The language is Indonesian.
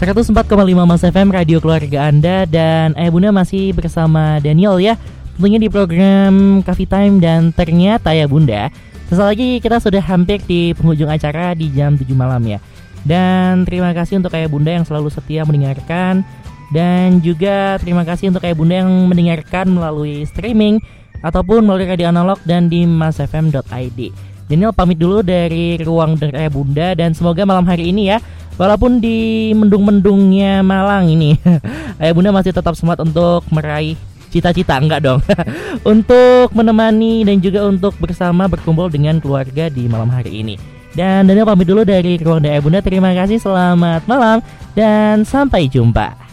104,5 Mas FM Radio Keluarga Anda. Dan Ayah Bunda masih bersama Daniel ya, tentunya di program Coffee Time. Dan ternyata ya Bunda, sesaat lagi kita sudah hampir di penghujung acara di jam 7 malam ya. Dan terima kasih untuk Ayah Bunda yang selalu setia mendengarkan. Dan juga terima kasih untuk Ayah Bunda yang mendengarkan melalui streaming ataupun melalui radio analog dan di masfm.id. Daniel pamit dulu dari ruang dengar Ayah Bunda. Dan semoga malam hari ini ya, walaupun di mendung-mendungnya Malang ini Ayah Bunda masih tetap semangat untuk meraih cita-cita, enggak dong untuk menemani dan juga untuk bersama berkumpul dengan keluarga di malam hari ini. Dan Daniel pamit dulu dari ruang dengar Ayah Bunda. Terima kasih, selamat malam dan sampai jumpa.